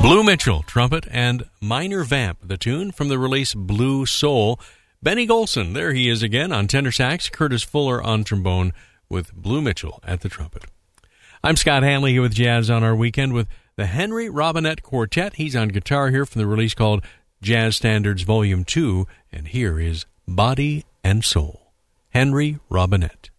Blue Mitchell, trumpet, and Minor Vamp, the tune from the release Blue Soul. Benny Golson, there he is again on tenor sax, Curtis Fuller on trombone, with Blue Mitchell at the trumpet. I'm Scott Hanley here with Jazz on Our Weekend with the Henry Robinette Quartet. He's on guitar here from the release called Jazz Standards Volume 2, and here is Body and Soul. Henry Robinette.